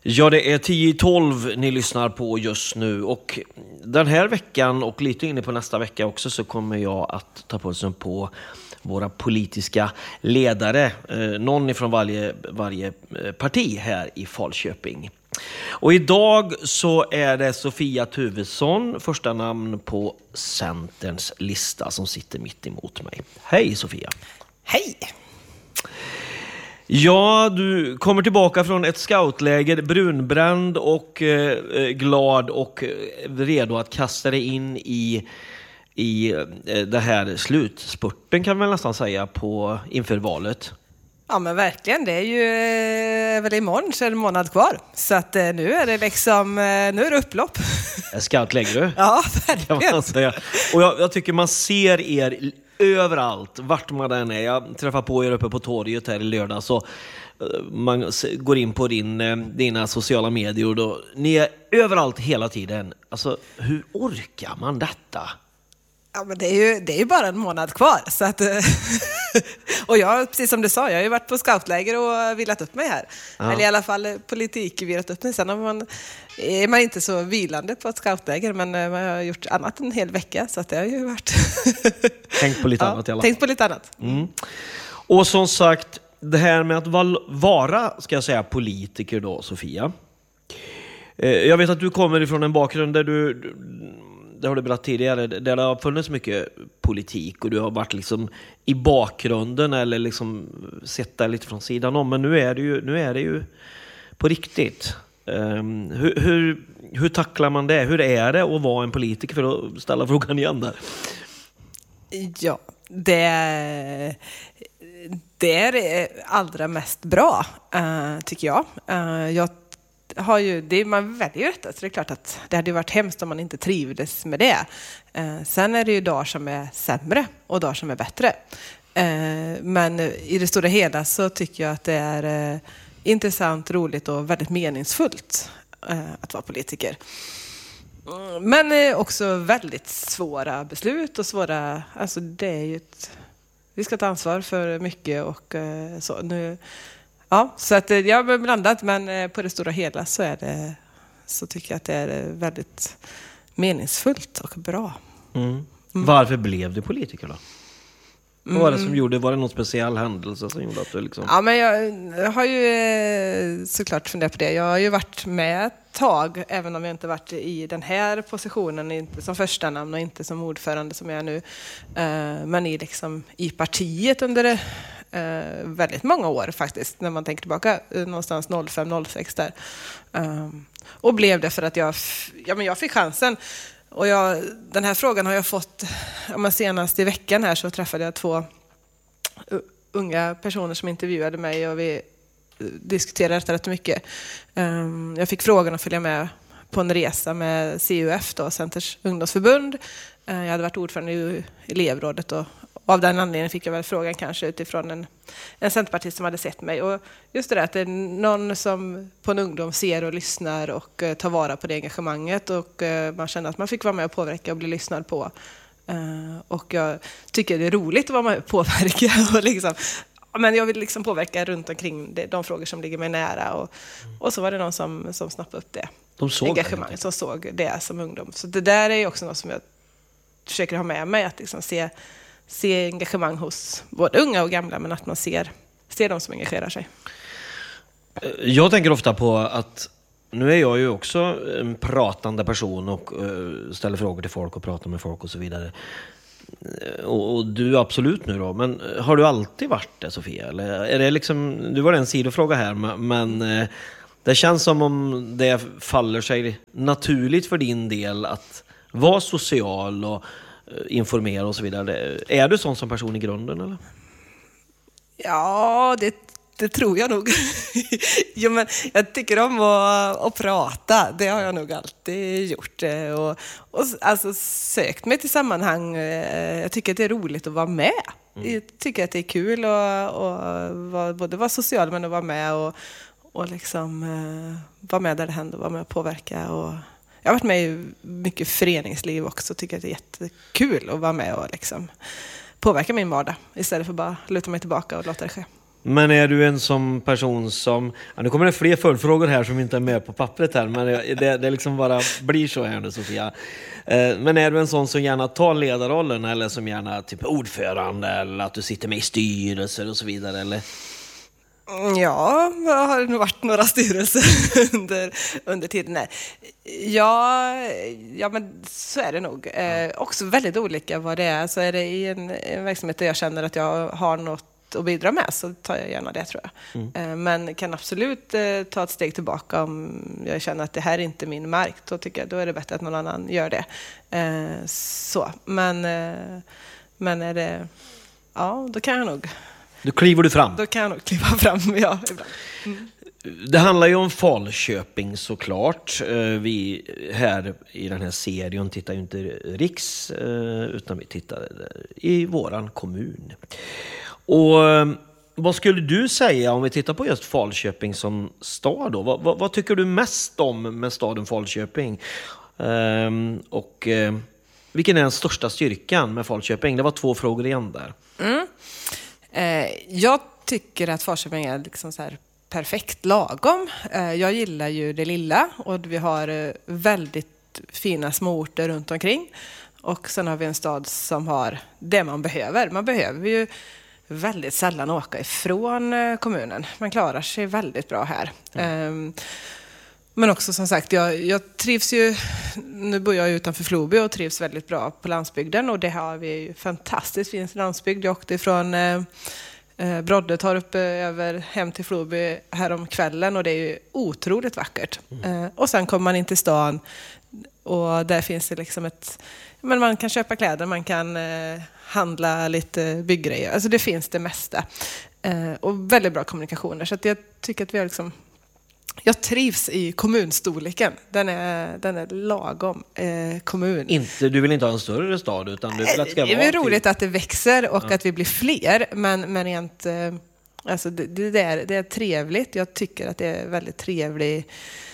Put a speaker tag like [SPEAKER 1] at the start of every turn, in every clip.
[SPEAKER 1] Ja, det är 10-12 ni lyssnar på just nu och den här veckan och lite inne på nästa vecka också så kommer jag att ta pulsen på våra politiska ledare, någon ifrån varje parti här i Falköping. Och idag så är det Sofia Tuvesson, första namn på Centerns lista, som sitter mitt emot mig. Hej Sofia!
[SPEAKER 2] Hej!
[SPEAKER 1] Ja, du kommer tillbaka från ett scoutläger, brunbränd och glad och redo att kasta dig in i det här slutspurten, kan man nästan säga, inför valet.
[SPEAKER 2] Ja, men verkligen, det är ju väl imorgon så är det en månad kvar. Så att nu är det liksom, nu är det upplopp.
[SPEAKER 1] Scoutläger du?
[SPEAKER 2] Ja, verkligen.
[SPEAKER 1] Och jag tycker man ser er överallt, vart man än är. Jag träffar på er uppe på torget här i lördag, så man går in på dina sociala medier och då, ni är överallt hela tiden. Alltså, hur orkar man detta?
[SPEAKER 2] Ja, men det är ju bara en månad kvar. Så att, och jag, precis som du sa, jag har ju varit på scoutläger och vilat upp mig här. Ja. Eller i alla fall politik vilat upp mig. Sen är man inte så vilande på ett scoutläger, men man har gjort annat en hel vecka. Så att det har ju varit...
[SPEAKER 1] Tänkt på lite annat i alla fall.
[SPEAKER 2] Tänkt på lite annat.
[SPEAKER 1] Mm. Och som sagt, det här med att vara, ska jag säga, politiker då, Sofia. Jag vet att du kommer ifrån en bakgrund där det har du berättat tidigare, där det har funnits mycket politik och du har varit liksom i bakgrunden eller liksom sett det lite från sidan om, men nu är det ju på riktigt. Hur tacklar man det? Hur är det att vara en politiker, för att ställa frågan igen där?
[SPEAKER 2] Ja, det är det allra mest bra, tycker jag. Man väljer detta, så det är klart att det hade varit hemskt om man inte trivdes med det. Sen är det ju dagar som är sämre och dagar som är bättre. Men i det stora hela så tycker jag att det är intressant, roligt och väldigt meningsfullt att vara politiker. Men också väldigt svåra beslut och svåra, alltså det är ju vi ska ta ansvar för mycket och så nu. Ja, så att jag har blandat, men på det stora hela så tycker jag att det är väldigt meningsfullt och bra.
[SPEAKER 1] Mm. Varför blev du politiker då? Vad var det som gjorde? Var det någon speciell händelse som gjorde att du liksom...
[SPEAKER 2] Ja, men jag har ju såklart funderat på det. Jag har ju varit med ett tag, även om jag inte varit i den här positionen, inte som första namn och inte som ordförande som jag är nu, men i partiet under väldigt många år faktiskt, när man tänker tillbaka, någonstans 05-06 där. Och blev det för att jag fick chansen. Och den här frågan har jag fått, senast i veckan här så träffade jag 2 unga personer som intervjuade mig och vi diskuterade detta rätt mycket. Jag fick frågan att följa med på en resa med CUF, då, Centers ungdomsförbund. Jag hade varit ordförande i elevrådet och av den anledningen fick jag väl frågan kanske utifrån en centerpartist som hade sett mig. Och just det där att det är någon som på en ungdom ser och lyssnar och tar vara på det engagemanget. Och man känner att man fick vara med och påverka och bli lyssnad på. Och jag tycker det är roligt att vara med och påverka. Och liksom, men jag vill liksom påverka runt omkring de frågor som ligger mig nära. Och så var det någon som snappade upp det.
[SPEAKER 1] De såg
[SPEAKER 2] engagemanget, som såg det som ungdom. Så det där är också något som jag försöker ha med mig. Att liksom se engagemang hos både unga och gamla, men att man ser de som engagerar sig.
[SPEAKER 1] Jag tänker ofta på att nu är jag ju också en pratande person och ställer frågor till folk och pratar med folk och så vidare. Och du absolut nu då, men har du alltid varit det, Sofia? Eller är det liksom, du var en sidofråga här, men det känns som om det faller sig naturligt för din del att vara social och informera och så vidare. Är du sån som person i grunden, eller?
[SPEAKER 2] Ja, det tror jag nog. Jo, men jag tycker om att prata. Det har jag nog alltid gjort. Och alltså sökt mig till sammanhang. Jag tycker att det är roligt att vara med. Jag tycker att det är kul att både vara social, men att vara med och liksom vara med där det händer, vara med och påverka. Och jag har varit med i mycket föreningsliv också. Tycker att det är jättekul att vara med och liksom påverka min vardag istället för bara luta mig tillbaka och låta det ske.
[SPEAKER 1] Men är du en som person som... Ja, nu kommer det fler följdfrågor här som inte är med på pappret här, men det liksom bara blir så här nu, Sofia. Men är du en sån som gärna tar ledarrollen, eller som gärna typ ordförande, eller att du sitter med i styrelser och så vidare, eller?
[SPEAKER 2] Ja, jag har nog varit några styrelser under tiden. Nej. Ja, men så är det nog. Också väldigt olika vad det är. Så är det i en verksamhet där jag känner att jag har något att bidra med, så tar jag gärna det, tror jag. Men kan absolut ta ett steg tillbaka om jag känner att det här är inte min mark. Då tycker jag då är det bättre att någon annan gör det. Så. Men är det... Ja, då kan jag nog...
[SPEAKER 1] Då kliver du fram.
[SPEAKER 2] Då kan jag nog kliva fram, ja, ibland.
[SPEAKER 1] Det handlar ju om Falköping såklart. Vi här i den här serien tittar ju inte riks, utan vi tittar i våran kommun. Och vad skulle du säga om vi tittar på just Falköping som stad då? Vad tycker du mest om med staden Falköping? Och vilken är den största styrkan med Falköping? Det var 2 frågor igen där.
[SPEAKER 2] Jag tycker att Falköping är liksom så här perfekt lagom. Jag gillar ju det lilla, och vi har väldigt fina småorter runt omkring. Och sen har vi en stad som har det man behöver. Man behöver ju väldigt sällan åka ifrån kommunen. Man klarar sig väldigt bra här. Men också som sagt, jag trivs ju, nu bor jag utanför Floby och trivs väldigt bra på landsbygden, och det har vi ju fantastiskt fin landsbygd. Jag åkte ifrån Broddetorp över hem till Floby här om kvällen, och det är ju otroligt vackert. Och sen kommer man in till stan, och där finns det liksom men man kan köpa kläder, man kan handla lite bygggrejer, alltså det finns det mesta. Och väldigt bra kommunikationer, så att jag tycker att vi har liksom... Jag trivs i kommunstorleken. Den är lagom kommun.
[SPEAKER 1] Du vill inte ha en större stad, utan du vill att det ska vara...
[SPEAKER 2] Det är roligt att det växer och att vi blir fler, men rent, alltså det är trevligt. Jag tycker att det är väldigt trevligt.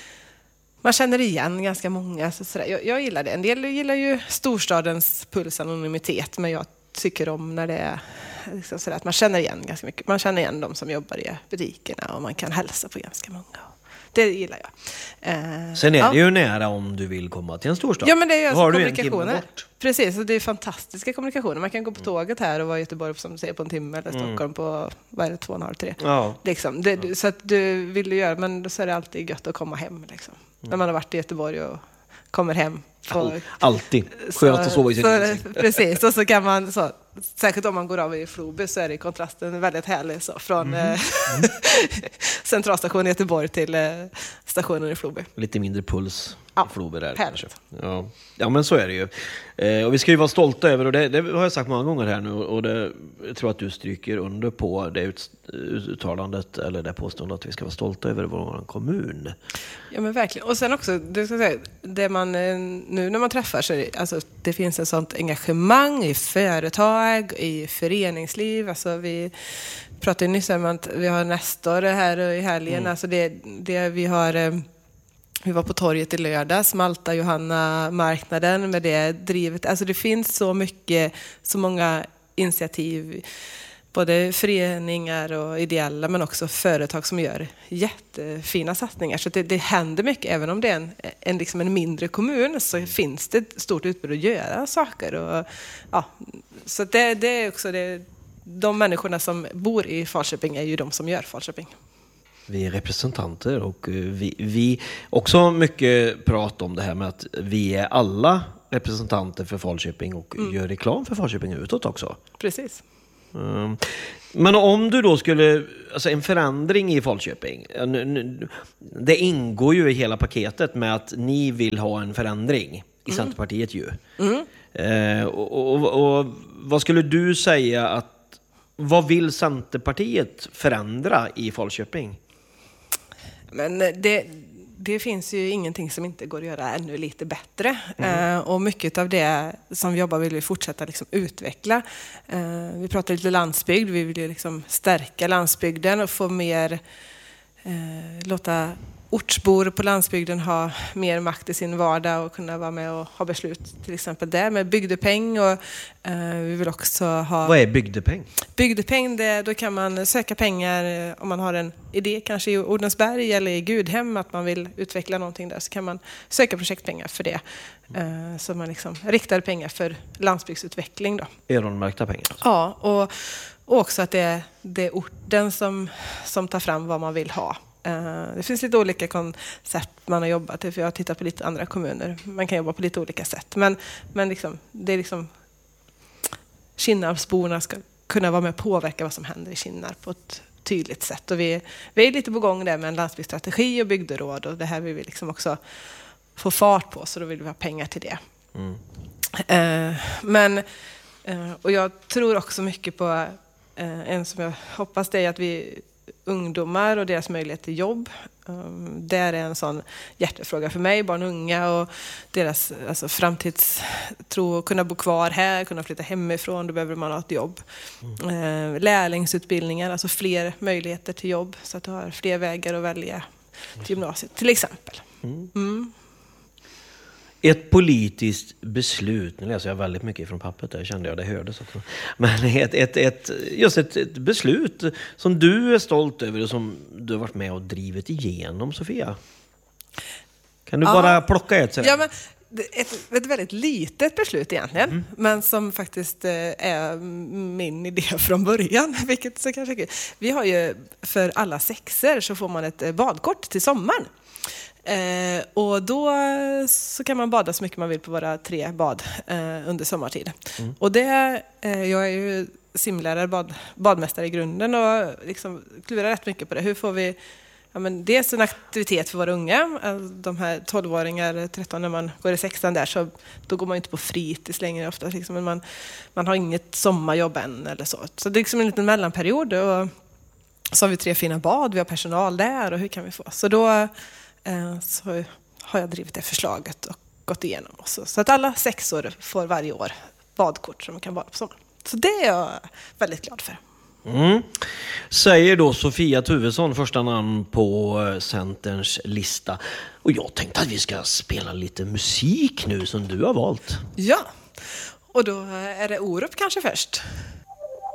[SPEAKER 2] Man känner igen ganska många. Jag gillar det. En del gillar ju storstadens pulsanonymitet, men jag tycker om när det är liksom sådär, att man känner igen ganska mycket. Man känner igen de som jobbar i butikerna, och man kan hälsa på ganska många. Det gillar jag.
[SPEAKER 1] Sen är det ju nära om du vill komma till en storstad.
[SPEAKER 2] Ja, men det är ju alltså
[SPEAKER 1] har
[SPEAKER 2] kommunikationer. Precis, och det är fantastiska kommunikationer. Man kan gå på tåget här och vara i Göteborg som säger på en timme, eller Stockholm på 2,5-3. Ja. Liksom. Så att du vill göra, men då så är det alltid gött att komma hem. Liksom. När man har varit i Göteborg och kommer hem.
[SPEAKER 1] Alltid. Skönt att sova i sin
[SPEAKER 2] Precis, och så kan man så, särskilt om man går av i Floby, så är det kontrasten väldigt härlig så, från centralstationen i Göteborg till stationen i Floby.
[SPEAKER 1] Lite mindre puls i Floby där.
[SPEAKER 2] Kanske.
[SPEAKER 1] Ja, men så är det ju. Och vi ska ju vara stolta över, och det har jag sagt många gånger här nu, och jag tror att du stryker under på det uttalandet, eller det påståendet, att vi ska vara stolta över vår kommun.
[SPEAKER 2] Ja, men verkligen. Och sen också, du ska säga, det man nu när man träffar, så alltså, det finns ett sånt engagemang i företag, i föreningsliv. Alltså vi pratade nyss om att vi har Nestor här i helgen. Alltså det vi har... Vi var på torget i lördags, Malta Johanna marknaden med det drivet. Alltså det finns så många initiativ, både föreningar och ideella, men också företag som gör jättefina satsningar. Så det händer mycket, även om det är en mindre kommun, så finns det stort utbud att göra saker. Och, ja, så det är också det. De människorna som bor i Falköping är ju de som gör Falköping.
[SPEAKER 1] Vi är representanter, och vi också mycket prat om det här med att vi är alla representanter för Falköping och gör reklam för Falköping utåt också.
[SPEAKER 2] Precis.
[SPEAKER 1] Men om du då skulle, alltså en förändring i Falköping, det ingår ju i hela paketet med att ni vill ha en förändring i Centerpartiet ju. Och vad skulle du säga vad vill Centerpartiet förändra i Falköping?
[SPEAKER 2] Men det finns ju ingenting som inte går att göra ännu lite bättre. Och mycket av det som vi jobbar vill vi fortsätta liksom utveckla. Vi pratar lite landsbygd. Vi vill ju liksom stärka landsbygden och få mer, låta ortsbor på landsbygden ha mer makt i sin vardag och kunna vara med och ha beslut, till exempel där med bygdepeng. Och vi vill också ha...
[SPEAKER 1] Vad är bygdepeng?
[SPEAKER 2] Bygdepeng, då kan man söka pengar om man har en idé, kanske i Odensberg eller i Gudhem, att man vill utveckla någonting där, så kan man söka projektpengar för det. Så man liksom riktar pengar för landsbygdsutveckling då.
[SPEAKER 1] Öronmärkta pengar? Alltså.
[SPEAKER 2] Ja, och också att det är orten som tar fram vad man vill ha. Det finns lite olika koncept man har jobbat till, för jag har tittat på lite andra kommuner. Man kan jobba på lite olika sätt. Men liksom, det är liksom Kinnarpsborna ska kunna vara med och påverka vad som händer i Kinnarp på ett tydligt sätt. Och vi är lite på gång där med en landsbygdsstrategi och bygderåd, och det här vill vi liksom också få fart på, så då vill vi ha pengar till det. Och jag tror också mycket på en som jag hoppas, det är att vi ungdomar och deras möjlighet till jobb. Det är en sån hjärtefråga för mig, barn och unga, och deras framtidstro, kunna bo kvar här, kunna flytta hemifrån, då behöver man ha ett jobb. Lärlingsutbildningar, alltså fler möjligheter till jobb, så att du har fler vägar att välja till gymnasiet till exempel.
[SPEAKER 1] Ett politiskt beslut, nu läser jag väldigt mycket från pappret där, kände jag, det hördes också. Men ett beslut som du är stolt över och som du har varit med och drivit igenom, Sofia. Kan du bara plocka ett sådär?
[SPEAKER 2] Ja, men ett väldigt litet beslut egentligen, men som faktiskt är min idé från början, vilket så kanske är kul. Vi har ju, för alla sexer så får man ett badkort till sommaren. Och då så kan man bada så mycket man vill på våra 3 bad under sommartid. Och det, jag är ju simlärare, badmästare i grunden, och liksom klurar rätt mycket på det. Hur får vi dels en aktivitet för våra unga, de här 12-åringar, 13, när man går i 16 där, så då går man inte på fritids längre ofta liksom, men man har inget sommarjobb än eller så. Så det är liksom en liten mellanperiod, och så har vi 3 fina bad, vi har personal där, och hur kan vi få? Så då så har jag drivit det förslaget och gått igenom också. Så att alla 6-åringar får varje år badkort som man kan bada på sommaren. Så det är jag väldigt glad för.
[SPEAKER 1] Säger då Sofia Tuvesson, första namn på Centerns lista. Och jag tänkte att vi ska spela lite musik nu som du har valt.
[SPEAKER 2] Ja, och då är det Orup kanske först.